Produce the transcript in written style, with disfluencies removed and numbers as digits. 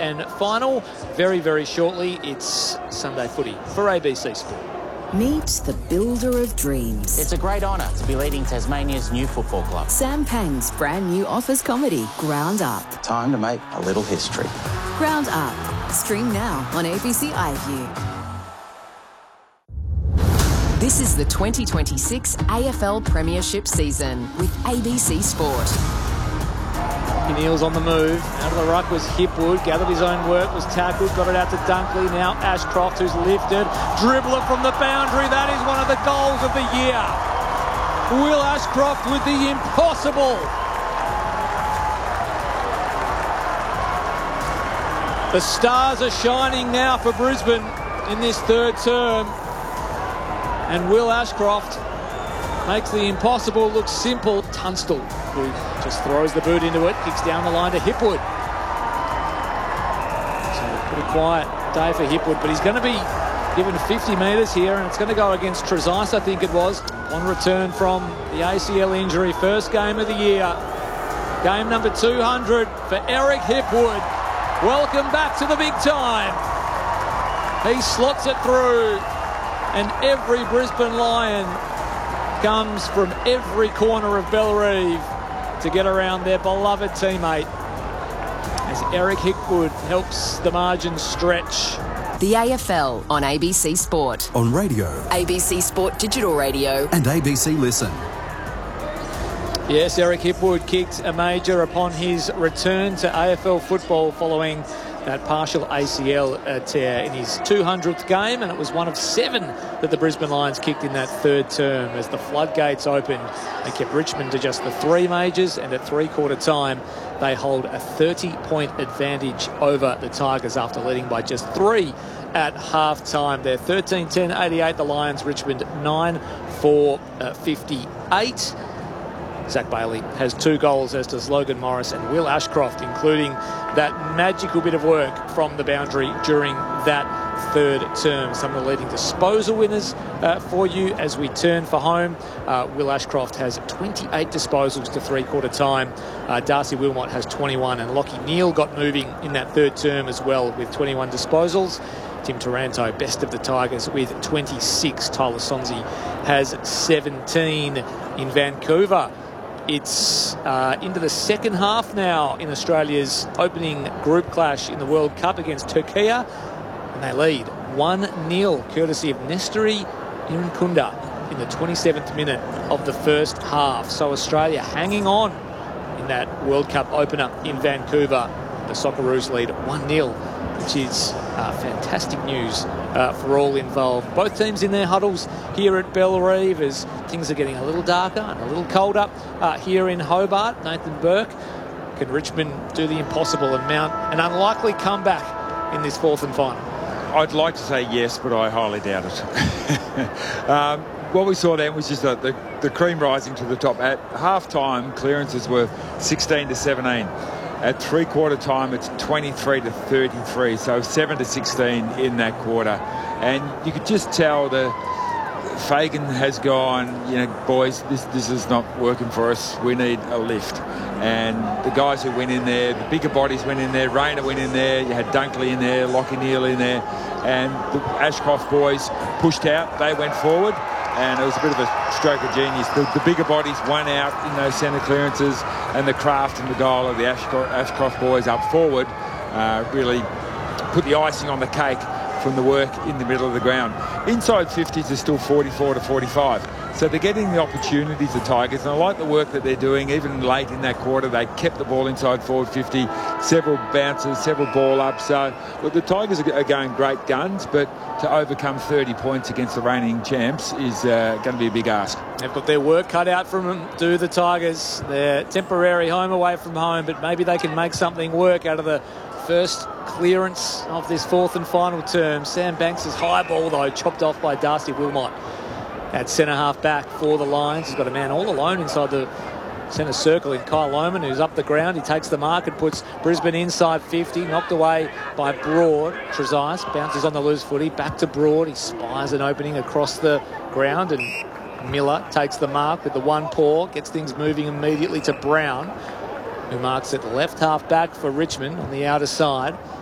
and final. Very, very shortly, it's Sunday footy for ABC Sport. Meet the builder of dreams. It's a great honour to be leading Tasmania's new football club. Sam Pang's brand new office comedy, Ground Up. Time to make a little history. Ground Up. Stream now on ABC iView. This is the 2026 AFL Premiership season with ABC Sport. He kneels on the move. Out of the ruck was Hipwood. Gathered his own work. Was tackled. Got it out to Dunkley. Now Ashcroft, who's lifted. Dribbler from the boundary. That is one of the goals of the year. Will Ashcroft with the impossible. The stars are shining now for Brisbane in this third term. And Will Ashcroft makes the impossible look simple. Tunstall, who just throws the boot into it, kicks down the line to Hipwood. So pretty quiet day for Hipwood, but he's going to be given 50 metres here, and it's going to go against Trezise, I think it was, on return from the ACL injury. First game of the year. Game number 200 for Eric Hipwood. Welcome back to the big time. He slots it through. And every Brisbane Lion comes from every corner of Bellerive to get around their beloved teammate as Eric Hipwood helps the margin stretch. The AFL on ABC Sport. On radio. ABC Sport Digital Radio. And ABC Listen. Yes, Eric Hipwood kicked a major upon his return to AFL football following that partial ACL tear in his 200th game, and it was one of 7 that the Brisbane Lions kicked in that third term. As the floodgates opened, they kept Richmond to just the 3 majors, and at three-quarter time, they hold a 30-point advantage over the Tigers after leading by just 3 at half-time. They're 13-10-88, the Lions. Richmond 9-4-58. Zach Bailey has 2 goals, as does Logan Morris and Will Ashcroft, including that magical bit of work from the boundary during that third term. Some of the leading disposal winners for you as we turn for home. Will Ashcroft has 28 disposals to three-quarter time. Darcy Wilmot has 21, and Lockie Neal got moving in that third term as well with 21 disposals. Tim Taranto, best of the Tigers, with 26. Tyler Sonsie has 17 in Vancouver. It's into the second half now in Australia's opening group clash in the World Cup against Turkey, and they lead 1-0 courtesy of Nestori Irankunda in the 27th minute of the first half. So Australia hanging on in that World Cup opener in Vancouver. The Socceroos lead 1-0, which is fantastic news for all involved. Both teams in their huddles here at Bellerive as things are getting a little darker and a little colder here in Hobart. Nathan Burke, can Richmond do the impossible and mount an unlikely comeback in this fourth and final? I'd like to say yes, but I highly doubt it. What we saw then was just the cream rising to the top. At half-time, clearances were 16-17. At three-quarter time, it's 23-33, so 7-16 in that quarter. And you could just tell Fagan has gone, boys, this is not working for us. We need a lift. And the guys who went in there, the bigger bodies went in there, Rayner went in there, you had Dunkley in there, Lockie Neal in there, and the Ashcroft boys pushed out, they went forward, and it was a bit of a stroke of genius. The bigger bodies won out in those centre clearances, and the craft and the goal of the Ashcroft boys up forward really put the icing on the cake from the work in the middle of the ground. Inside 50s are still 44-45. So they're getting the opportunities, the Tigers, and I like the work that they're doing. Even late in that quarter, they kept the ball inside forward 50, several bounces, several ball ups. So look, the Tigers are going great guns, but to overcome 30 points against the reigning champs is going to be a big ask. They've got their work cut out from them, do the Tigers. They're temporary home away from home, but maybe they can make something work out of the first clearance of this fourth and final term. Sam Banks' high ball, though, chopped off by Darcy Wilmot at centre-half back for the Lions. He's got a man all alone inside the centre circle in Kyle Lohman, who's up the ground. He takes the mark and puts Brisbane inside 50, knocked away by Broad. Trezise bounces on the loose footy, back to Broad. He spies an opening across the ground, and Miller takes the mark with the one paw, gets things moving immediately to Brown, who marks at left half back for Richmond on the outer side.